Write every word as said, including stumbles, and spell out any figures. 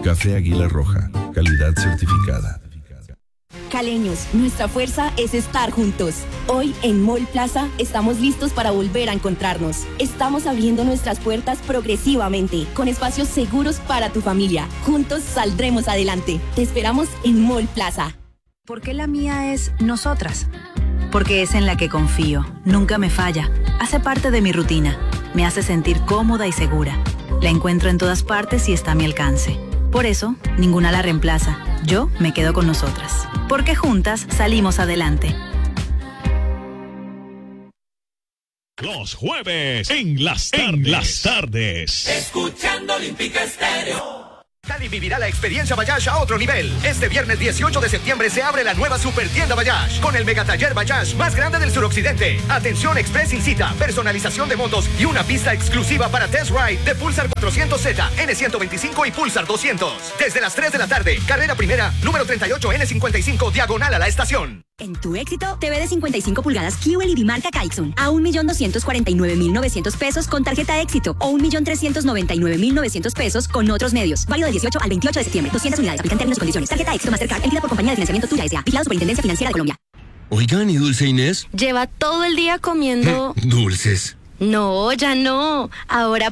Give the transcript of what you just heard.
Café Águila Roja, calidad certificada. Caleños, nuestra fuerza es estar juntos. Hoy en Mall Plaza estamos listos para volver a encontrarnos. Estamos abriendo nuestras puertas progresivamente, con espacios seguros para tu familia. Juntos saldremos adelante. Te esperamos en Mall Plaza. ¿Por qué la mía es nosotras? Porque es en la que confío, nunca me falla, hace parte de mi rutina, me hace sentir cómoda y segura. La encuentro en todas partes y está a mi alcance. Por eso, ninguna la reemplaza. Yo me quedo con nosotras. Porque juntas salimos adelante. Los jueves en las tardes. En las tardes. Escuchando Olímpica Estéreo. Cali vivirá la experiencia Bayash a otro nivel. Este viernes dieciocho de septiembre se abre la nueva Supertienda Bayash con el megataller Bayash más grande del suroccidente. Atención express sin cita, personalización de motos y una pista exclusiva para test ride de Pulsar cuatrocientos Z, N ciento veinticinco y Pulsar doscientos. Desde las tres de la tarde, carrera primera, número treinta y ocho N cincuenta y cinco, diagonal a la estación. En tu éxito, T V de cincuenta y cinco pulgadas Q L E D marca Kaixon a un millón doscientos cuarenta y nueve mil novecientos pesos con tarjeta éxito o un millón trescientos noventa y nueve mil novecientos pesos con otros medios. Válido del dieciocho al veintiocho de septiembre. doscientas unidades. Aplican términos y condiciones. Tarjeta éxito Mastercard emitida por compañía de financiamiento Tuya S A. Vigilado Superintendencia Financiera de Colombia. Oigan, ¿y Dulce Inés? Lleva todo el día comiendo... Dulces. No, ya no. Ahora